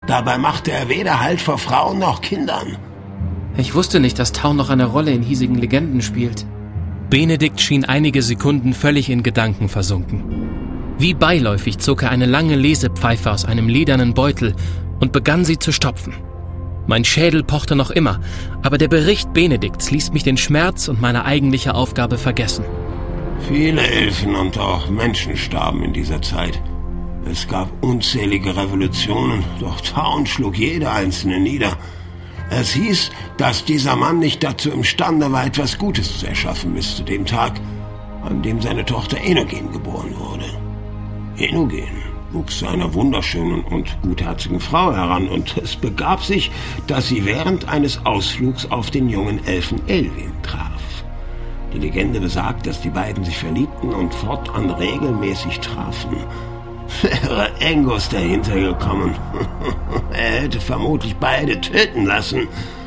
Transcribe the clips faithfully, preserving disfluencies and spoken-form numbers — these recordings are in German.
Dabei machte er weder Halt vor Frauen noch Kindern. Ich wusste nicht, dass Town noch eine Rolle in hiesigen Legenden spielt. Benedikt schien einige Sekunden völlig in Gedanken versunken. Wie beiläufig zog er eine lange Lesepfeife aus einem ledernen Beutel und begann sie zu stopfen. Mein Schädel pochte noch immer, aber der Bericht Benedikts ließ mich den Schmerz und meine eigentliche Aufgabe vergessen. Viele Elfen und auch Menschen starben in dieser Zeit. Es gab unzählige Revolutionen, doch Town schlug jede einzelne nieder. Es hieß, dass dieser Mann nicht dazu imstande war, etwas Gutes zu erschaffen bis zu dem Tag, an dem seine Tochter Enogen geboren wurde. Enogen wuchs zu einer wunderschönen und gutherzigen Frau heran, und es begab sich, dass sie während eines Ausflugs auf den jungen Elfen Elwin traf. Die Legende besagt, dass die beiden sich verliebten und fortan regelmäßig trafen. Wäre Angus dahinter gekommen, er hätte vermutlich beide töten lassen.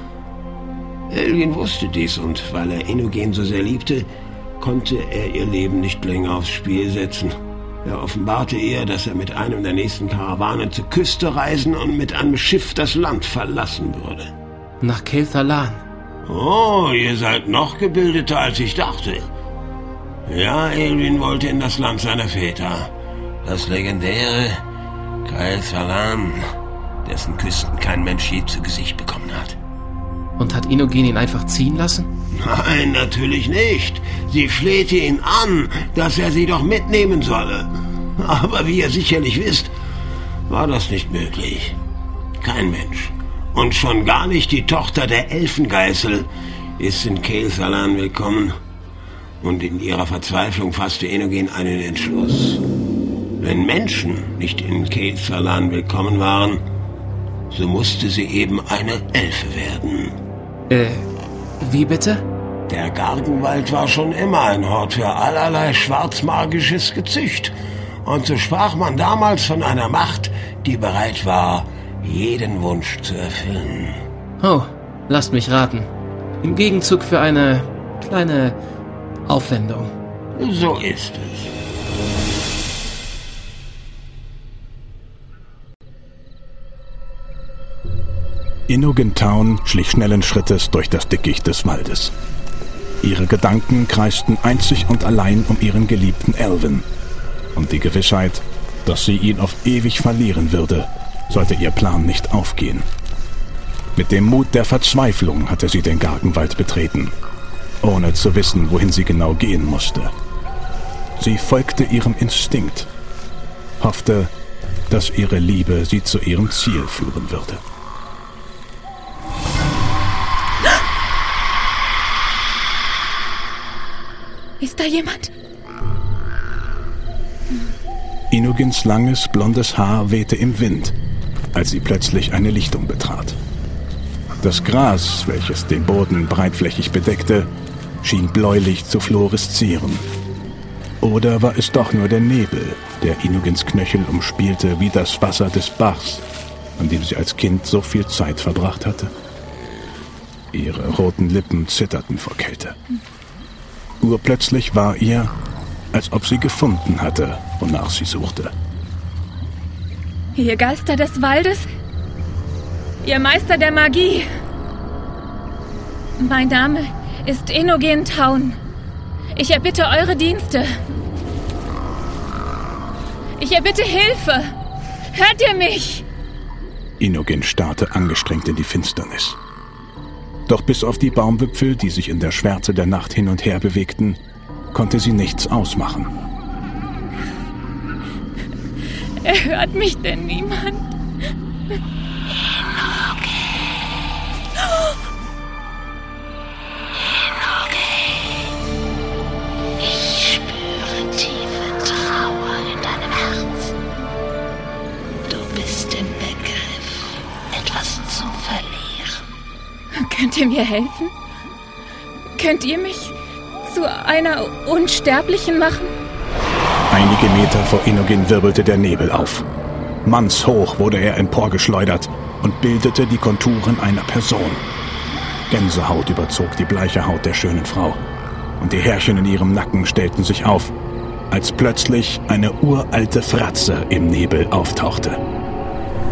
Elwin wusste dies, und weil er Enogen so sehr liebte, konnte er ihr Leben nicht länger aufs Spiel setzen. Er offenbarte ihr, dass er mit einem der nächsten Karawanen zur Küste reisen und mit einem Schiff das Land verlassen würde. Nach Cael'Thalan. Oh, ihr seid noch gebildeter, als ich dachte. Ja, Elwin wollte in das Land seiner Väter. Das legendäre Cael'Thalan, dessen Küsten kein Mensch je zu Gesicht bekommen hat. Und hat Enogen ihn einfach ziehen lassen? Nein, natürlich nicht. Sie flehte ihn an, dass er sie doch mitnehmen solle. Aber wie ihr sicherlich wisst, war das nicht möglich. Kein Mensch, und schon gar nicht die Tochter der Elfengeißel, ist in Cael'Thalan willkommen. Und in ihrer Verzweiflung fasste Enogen einen Entschluss. Wenn Menschen nicht in Cael'Thalan willkommen waren, so musste sie eben eine Elfe werden. Äh, wie bitte? Der Gargenwald war schon immer ein Hort für allerlei schwarzmagisches Gezücht. Und so sprach man damals von einer Macht, die bereit war, jeden Wunsch zu erfüllen. Oh, lasst mich raten. Im Gegenzug für eine kleine Aufwendung. So ist es. Enogen Town schlich schnellen Schrittes durch das Dickicht des Waldes. Ihre Gedanken kreisten einzig und allein um ihren geliebten Elwin. Und die Gewissheit, dass sie ihn auf ewig verlieren würde, sollte ihr Plan nicht aufgehen. Mit dem Mut der Verzweiflung hatte sie den Gargenwald betreten, ohne zu wissen, wohin sie genau gehen musste. Sie folgte ihrem Instinkt, hoffte, dass ihre Liebe sie zu ihrem Ziel führen würde. Ist da jemand? Enogens langes, blondes Haar wehte im Wind, als sie plötzlich eine Lichtung betrat. Das Gras, welches den Boden breitflächig bedeckte, schien bläulich zu fluoreszieren. Oder war es doch nur der Nebel, der Enogens Knöchel umspielte wie das Wasser des Bachs, an dem sie als Kind so viel Zeit verbracht hatte? Ihre roten Lippen zitterten vor Kälte. Urplötzlich war ihr, als ob sie gefunden hatte, wonach sie suchte. Ihr Geister des Waldes? Ihr Meister der Magie? Mein Name ist Enogen Town. Ich erbitte eure Dienste. Ich erbitte Hilfe. Hört ihr mich? Enogen starrte angestrengt in die Finsternis. Doch bis auf die Baumwipfel, die sich in der Schwärze der Nacht hin und her bewegten, konnte sie nichts ausmachen. Hört mich denn niemand? Ich spüre tiefe Trauer in deinem Herzen. Du bist im Begriff, etwas zu verlieren. Könnt ihr mir helfen? Könnt ihr mich zu einer Unsterblichen machen? Einige Meter vor Enogen wirbelte der Nebel auf. Mannshoch wurde er emporgeschleudert und bildete die Konturen einer Person. Gänsehaut überzog die bleiche Haut der schönen Frau. Und die Härchen in ihrem Nacken stellten sich auf, als plötzlich eine uralte Fratze im Nebel auftauchte.